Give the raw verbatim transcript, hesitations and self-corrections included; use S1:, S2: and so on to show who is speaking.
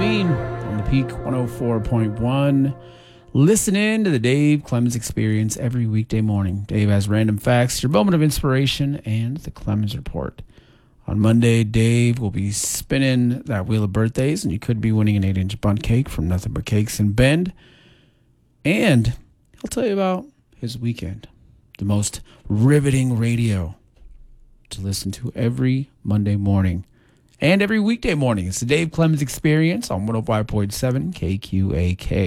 S1: Bean on the Peak one oh four point one. Listen in to the Dave Clemens Experience every weekday morning. Dave has random facts, your moment of inspiration, and the Clemens Report. On Monday, Dave will be spinning that wheel of birthdays, and you could be winning an eight-inch bundt cake from Nothing But Cakes in Bend. And he'll tell you about his weekend, the most riveting radio to listen to every Monday morning and every weekday morning. It's the Dave Clemens Experience on one oh five point seven K Q A K.